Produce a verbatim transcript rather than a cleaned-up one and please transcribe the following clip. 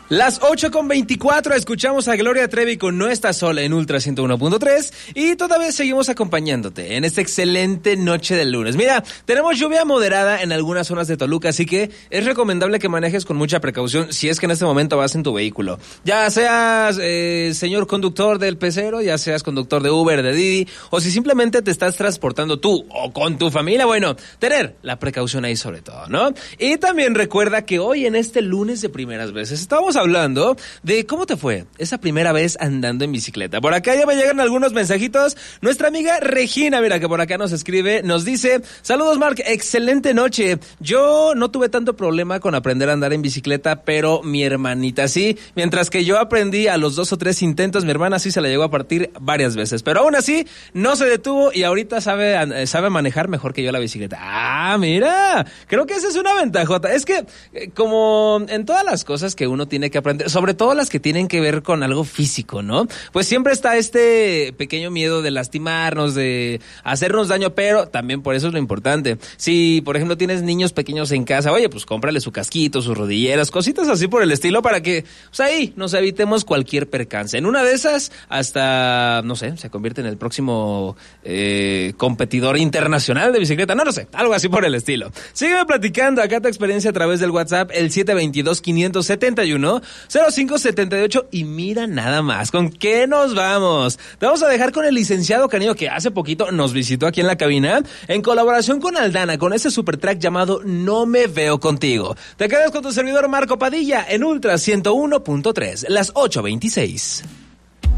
Las ocho con veinticuatro, escuchamos a Gloria Trevi con No Estás Sola en Ultra ciento uno punto tres y todavía seguimos acompañándote en esta excelente noche del lunes. Mira, tenemos lluvia moderada en algunas zonas de Toluca, así que es recomendable que manejes con mucha precaución si es que en este momento vas en tu vehículo. Ya seas eh, señor conductor del pecero, ya seas conductor de Uber, de Didi, o si simplemente te estás transportando tú o con tu familia, bueno, tener la precaución ahí sobre todo, ¿no? Y también recuerda que hoy en este lunes de primeras veces estamos hablando de cómo te fue esa primera vez andando en bicicleta. Por acá ya me llegan algunos mensajitos. Nuestra amiga Regina, mira que por acá nos escribe, nos dice: saludos Mark, excelente noche. Yo no tuve tanto problema con aprender a andar en bicicleta, pero mi hermanita sí. Mientras que yo aprendí a los dos o tres intentos, mi hermana sí se la llegó a partir varias veces. Pero aún así, no se detuvo y ahorita sabe, sabe manejar mejor que yo la bicicleta. Ah, mira, creo que esa es una ventajota. Es que, como en todas las cosas que uno tiene que aprender, sobre todo las que tienen que ver con algo físico, ¿no? Pues siempre está este pequeño miedo de lastimarnos, de hacernos daño, pero también por eso es lo importante. Si, por ejemplo, tienes niños pequeños en casa, oye, pues cómprale su casquito, sus rodilleras, cositas así por el estilo para que, pues ahí, nos evitemos cualquier percance. En una de esas, hasta, no sé, se convierte en el próximo eh, competidor internacional de bicicleta, no lo sé, algo así por el estilo. Sígueme platicando acá tu experiencia a través del WhatsApp, el siete dos dos, cinco siete uno, cero cinco siete ocho, y mira nada más, ¿con qué nos vamos? Te vamos a dejar con el licenciado Canillo, que hace poquito nos visitó aquí en la cabina, en colaboración con Aldana, con ese super track llamado No Me Veo Contigo. Te quedas con tu servidor Marco Padilla en Ultra ciento uno punto tres, las ocho veintiséis.